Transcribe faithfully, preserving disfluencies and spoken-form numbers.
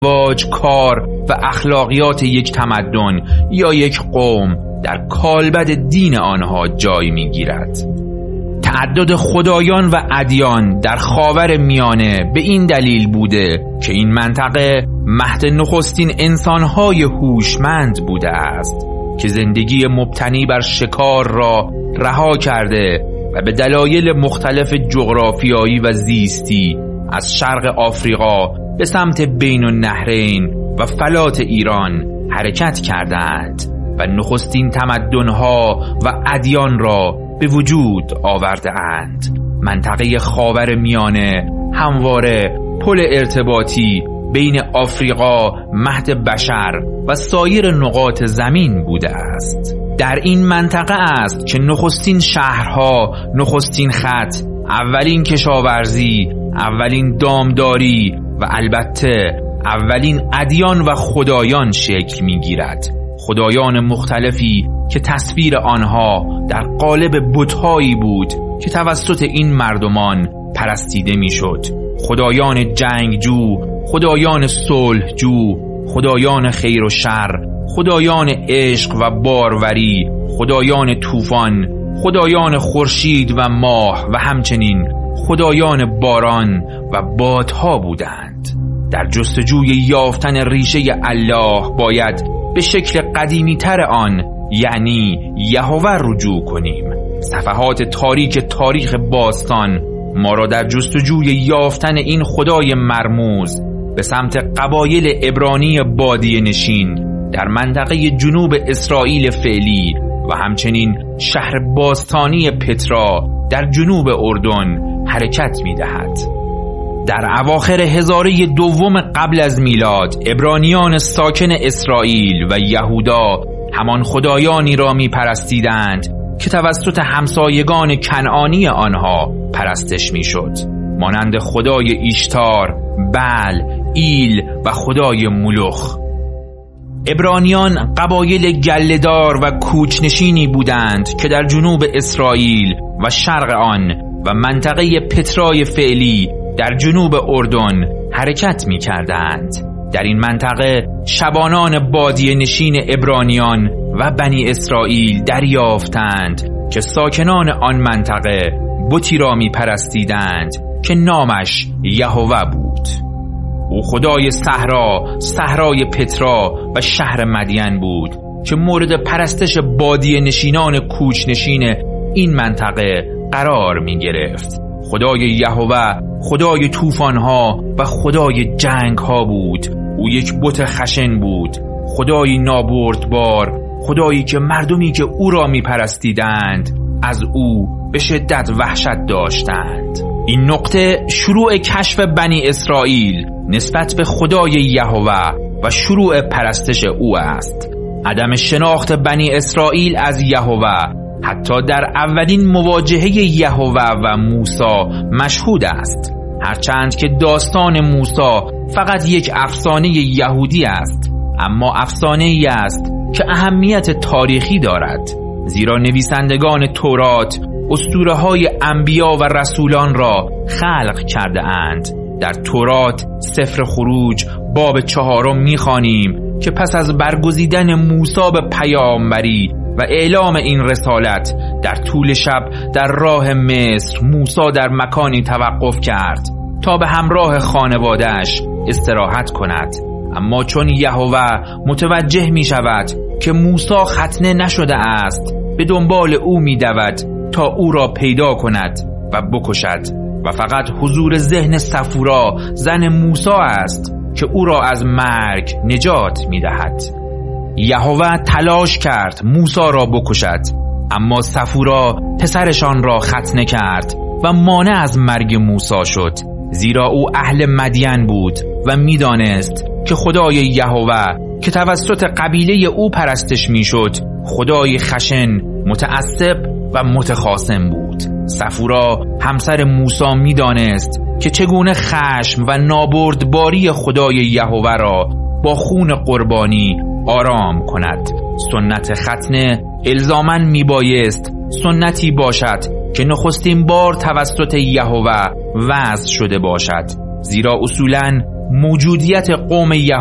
رواج، کار و اخلاقیات یک تمدن یا یک قوم در کالبد دین آنها جای می‌گیرد. تعدد خدایان و ادیان در خاور میانه به این دلیل بوده که این منطقه مهد نخستین انسان‌های هوشمند بوده است که زندگی مبتنی بر شکار را رها کرده و به دلایل مختلف جغرافیایی و زیستی از شرق آفریقا به سمت بین النهرین و فلات ایران حرکت کردند و نخستین تمدن‌ها و ادیان را به وجود آورده اند. منطقه خاور میانه همواره پل ارتباطی بین آفریقا، مهد بشر و سایر نقاط زمین بوده است. در این منطقه است که نخستین شهرها، نخستین خط، اولین کشاورزی، اولین دامداری و البته اولین ادیان و خدایان شکل می‌گیرد. خدایان مختلفی که تصویر آنها در قالب بت‌هایی بود که توسط این مردمان پرستیده می‌شد. خدایان جنگجو، خدایان صلحجو، خدایان خیر و شر، خدایان عشق و باروری، خدایان طوفان، خدایان خورشید و ماه و همچنین خدایان باران و بادها بودند. در جستجوی یافتن ریشه الله باید به شکل قدیمی تر آن یعنی یهوه رجوع کنیم. صفحات تاریک تاریخ باستان ما را در جستجوی یافتن این خدای مرموز به سمت قبایل عبرانی بادیه نشین در منطقه جنوب اسرائیل فعلی و همچنین شهر باستانی پترا در جنوب اردن حرکت می دهد. در اواخر هزاره دوم قبل از میلاد عبرانیان ساکن اسرائیل و یهودا همان خدایانی را می پرستیدند که توسط همسایگان کنعانی آنها پرستش می شد، مانند خدای ایشتار، بل، ایل و خدای ملوخ. عبرانیان قبایل گله‌دار و کوچنشینی بودند که در جنوب اسرائیل و شرق آن و منطقه پترای فعلی در جنوب اردن حرکت می کردند. در این منطقه شبانان بادیه نشین عبرانیان و بنی اسرائیل دریافتند که ساکنان آن منطقه بتی را می پرستیدند که نامش یهوه بود. او خدای صحرا، صحرای پترا و شهر مدین بود که مورد پرستش بادیه نشینان کوچنشین این منطقه قرار می گرفت. خدای یهوه خدای طوفان‌ها و خدای جنگ‌ها بود. او یک بت خشن بود، خدایی نابردبار، خدایی که مردمی که او را می‌پرستیدند از او به شدت وحشت داشتند. این نقطه شروع کشف بنی اسرائیل نسبت به خدای یهوه و شروع پرستش او است. عدم شناخت بنی اسرائیل از یهوه حتی در اولین مواجهه یهوه و موسی مشهود است، هرچند که داستان موسی فقط یک افسانه یهودی است، اما افسانه ای است که اهمیت تاریخی دارد، زیرا نویسندگان تورات اسطوره های انبیا و رسولان را خلق کرده اند. در تورات سفر خروج باب چهارم می‌خوانیم که پس از برگزیدن موسی به پیامبری و اعلام این رسالت در طول شب در راه مصر موسی در مکانی توقف کرد تا به همراه خانواده‌اش استراحت کند. اما چون یهوه متوجه می شود که موسی ختنه نشده است، به دنبال او می دود تا او را پیدا کند و بکشد و فقط حضور ذهن صفورا زن موسی است که او را از مرگ نجات می دهد. یهوه تلاش کرد موسی را بکشد، اما صفورا پسرشان را ختنه کرد و مانع از مرگ موسی شد، زیرا او اهل مدین بود و میدانست که خدای یهوه که توسط قبیله او پرستش میشد خدای خشن، متعصب و متخاصم بود. صفورا همسر موسی میدانست که چگونه خشم و نابردباری خدای یهوه را با خون قربانی آرام کند. سنت ختنه الزاماً میبایست سنتی باشد که نخستین بار توسط یهوه وضع شده باشد، زیرا اصولاً موجودیت قوم